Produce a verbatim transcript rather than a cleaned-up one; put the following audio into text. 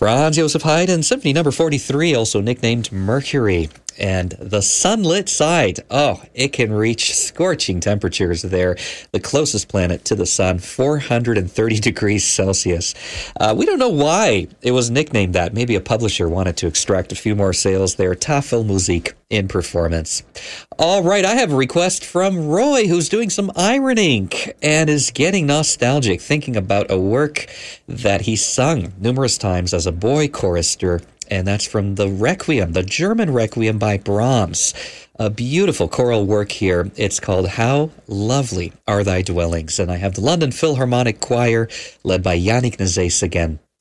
Franz Joseph Haydn, Symphony Number forty-three, also nicknamed Mercury. And the sunlit side, oh, it can reach scorching temperatures there. The closest planet to the sun, four hundred thirty degrees Celsius. Uh, we don't know why it was nicknamed that. Maybe a publisher wanted to extract a few more sales there. Tafelmusik in performance. All right, I have a request from Roy, who's doing some ironing and is getting nostalgic, thinking about a work that he sung numerous times as a boy chorister. And that's from the Requiem, the German Requiem by Brahms. A beautiful choral work here. It's called How Lovely Are Thy Dwellings. And I have the London Philharmonic Choir, led by Yannick Nazais again,